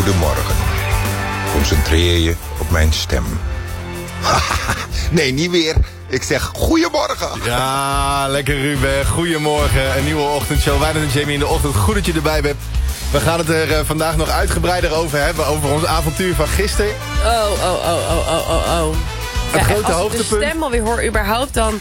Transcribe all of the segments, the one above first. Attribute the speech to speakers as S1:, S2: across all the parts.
S1: Goedemorgen. Concentreer je op mijn stem. Nee, niet weer. Ik zeg goedemorgen.
S2: Ja, lekker Ruben. Goedemorgen. Een nieuwe ochtendshow. Wij en Jamie in de ochtend. Goed dat je erbij bent. We gaan het er vandaag nog uitgebreider over hebben. Over ons avontuur van gisteren.
S3: Oh.
S2: Het grote hoogtepunt.
S3: Als ik de stem alweer hoor überhaupt dan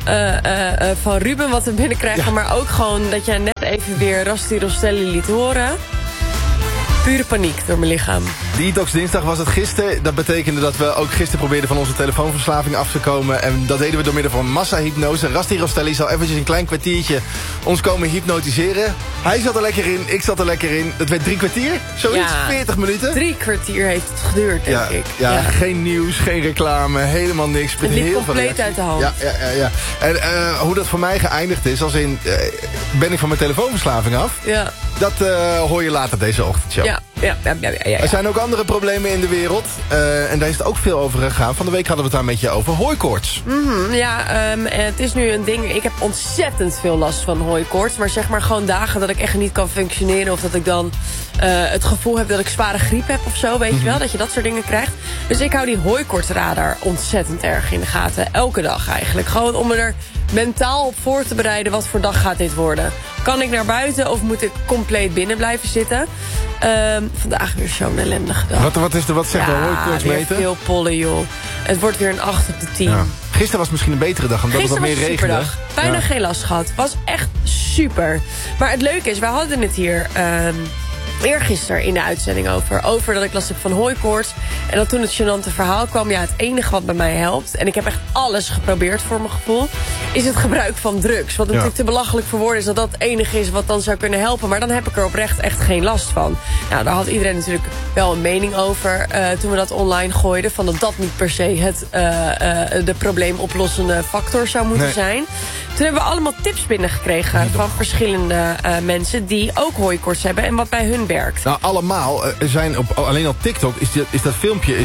S3: van Ruben wat we binnenkrijgen. Ja. Maar ook gewoon dat jij net even weer Rasti Rostelli liet horen. Pure paniek door mijn lichaam.
S2: Detox dinsdag was het gisteren. Dat betekende dat we ook gisteren probeerden van onze telefoonverslaving af te komen. En dat deden we door middel van massahypnose. Rasti Rostelli zal eventjes een klein kwartiertje ons komen hypnotiseren. Hij zat er lekker in, ik zat er lekker in. Het werd 3 kwartier, zoiets, 40 minuten.
S3: 3 kwartier heeft het geduurd, denk ik.
S2: Ja, geen nieuws, geen reclame, helemaal niks.
S3: Het liep compleet uit de hand.
S2: Ja. En hoe dat voor mij geëindigd is, als in, ben ik van mijn telefoonverslaving af? Ja. Dat hoor je later deze ochtendshow.
S3: Ja.
S2: Er zijn ook andere problemen in de wereld. En daar is het ook veel over gegaan. Van de week hadden we het daar een beetje over hooikoorts.
S3: Het is nu een ding. Ik heb ontzettend veel last van hooikoorts. Maar zeg maar gewoon dagen dat ik echt niet kan functioneren. Of dat ik dan het gevoel heb dat ik zware griep heb of zo. Weet je wel, dat je dat soort dingen krijgt. Dus ik hou die hooikoortsradar ontzettend erg in de gaten. Elke dag eigenlijk. Gewoon om me er mentaal op voor te bereiden. Wat voor dag gaat dit worden? Kan ik naar buiten of moet ik compleet binnen blijven zitten? Vandaag weer zo'n ellendige dag.
S2: Wat zegt de hooikoortsmeter?
S3: Veel pollen, joh. Het wordt weer een 8 op de 10.
S2: Ja. Gisteren was misschien een betere dag, omdat het wat meer regende.
S3: Bijna geen last gehad. Was echt super. Maar het leuke is, wij hadden het hier eergisteren in de uitzending over dat ik last heb van hooikoorts. En dat toen het gênante verhaal kwam, het enige wat bij mij helpt, en ik heb echt alles geprobeerd voor mijn gevoel, is het gebruik van drugs. Wat natuurlijk te belachelijk voor woorden is dat dat het enige is wat dan zou kunnen helpen. Maar dan heb ik er oprecht echt geen last van. Nou, daar had iedereen natuurlijk wel een mening over toen we dat online gooiden. Van dat dat niet per se de probleemoplossende factor zou moeten zijn. Toen hebben we allemaal tips binnengekregen van verschillende mensen die ook hooikoorts hebben en wat bij hun werkt.
S2: Nou, allemaal. Alleen op TikTok is dat filmpje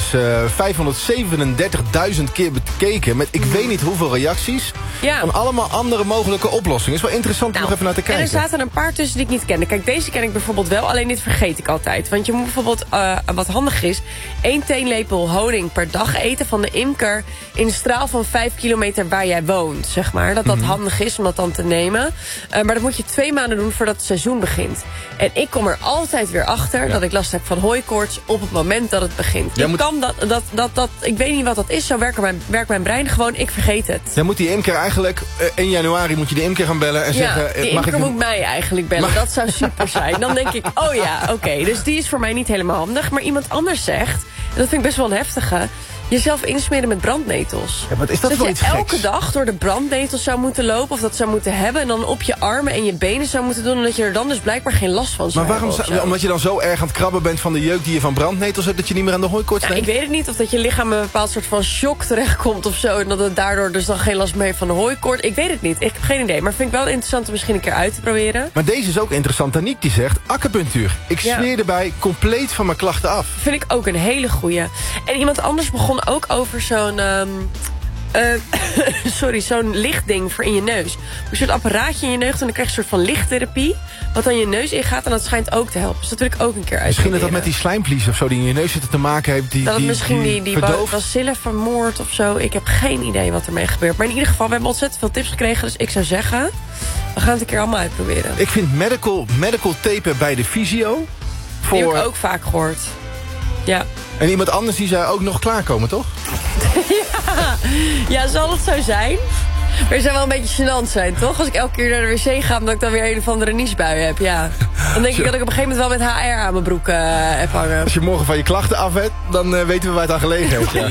S2: 537.000 keer bekeken. Met ik weet niet hoeveel reacties. Ja. Van allemaal andere mogelijke oplossingen. Is wel interessant om nog even naar te kijken.
S3: En er zaten een paar tussen die ik niet kende. Kijk, deze ken ik bijvoorbeeld wel. Alleen dit vergeet ik altijd. Want je moet bijvoorbeeld, wat handig is, 1 theelepel honing per dag eten van de imker in een straal van 5 kilometer waar jij woont, zeg maar. Dat handig is om dat dan te nemen. Maar dat moet je 2 maanden doen voordat het seizoen begint. En ik kom er altijd weer achter dat ik last heb van hooikoorts op het moment dat het begint. Ik weet niet wat dat is. Zo werkt mijn brein gewoon. Ik vergeet het.
S2: Dan moet die imker eigenlijk, in januari moet je de imker gaan bellen en zeggen,
S3: die imker moet mij eigenlijk bellen. Dat zou super zijn. Dan denk ik, oké. Dus die is voor mij niet helemaal handig. Maar iemand anders zegt, en dat vind ik best wel een heftige, jezelf insmeren met brandnetels.
S2: Ja, wat is dat voor iets geks?
S3: Elke dag door de brandnetels zou moeten lopen, of dat zou moeten hebben, en dan op je armen en je benen zou moeten doen, en dat je er dan dus blijkbaar geen last van zou hebben. Maar waarom?
S2: Omdat je dan zo erg aan het krabben bent van de jeuk die je van brandnetels hebt, dat je niet meer aan de hooikoorts denkt?
S3: Ik weet het niet, of dat je lichaam een bepaald soort van shock terechtkomt of zo, en dat het daardoor dus dan geen last meer heeft van de hooikoorts. Ik weet het niet, ik heb geen idee, maar vind ik wel interessant om misschien een keer uit te proberen.
S2: Maar deze is ook interessant. Aniek die zegt, acupunctuur. Ik zweer erbij compleet van mijn klachten af.
S3: Vind ik ook een hele goeie. En iemand anders begon ook over zo'n zo'n lichtding voor in je neus. Een soort apparaatje in je neus en dan krijg je een soort van lichttherapie, wat dan je neus ingaat, en dat schijnt ook te helpen. Dus dat wil ik ook een keer uitproberen.
S2: Misschien dat met die slijmvlies of zo die in je neus zitten te maken heeft.
S3: Dat het misschien die bacillen vermoord of zo. Ik heb geen idee wat ermee gebeurt. Maar in ieder geval, we hebben ontzettend veel tips gekregen. Dus ik zou zeggen, we gaan het een keer allemaal uitproberen.
S2: Ik vind medical tapen bij de fysio.
S3: Die heb ik ook vaak gehoord. Ja.
S2: En iemand anders die zou ook nog klaarkomen, toch?
S3: Ja, zal het zo zijn? Maar het zou wel een beetje gênant zijn, toch? Als ik elke keer naar de wc ga, omdat ik dan weer een of andere niesbui heb, ja. Dan denk ik dat ik op een gegeven moment wel met HR aan mijn broek heb hangen.
S2: Als je morgen van je klachten af hebt, dan weten we waar het aan gelegen heeft, ja.